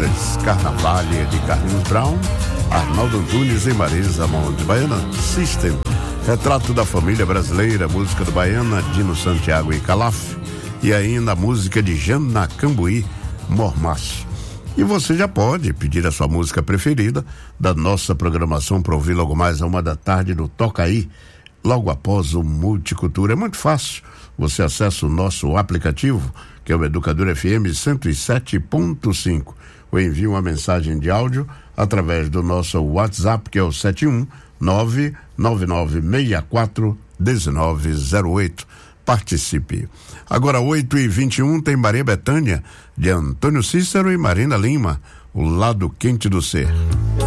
Letras, Carnavalha de Carlinhos Brown, Arnaldo Antunes e Marisa Monte, Baiana System, Retrato da Família Brasileira, música do Baiana, Dino Santiago e Calaf, e ainda a música de Jana Cambuí, Mormaço. E você já pode pedir a sua música preferida da nossa programação para ouvir logo mais a 1h no Toca Aí, logo após o Multicultura. É muito fácil, você acessa o nosso aplicativo, que é o Educador FM 107.5, ou envia uma mensagem de áudio através do nosso WhatsApp, que é o 71999641908. Participe. Agora 8h21 tem Maria Bethânia, de Antônio Cícero e Marina Lima, O Lado Quente do Ser.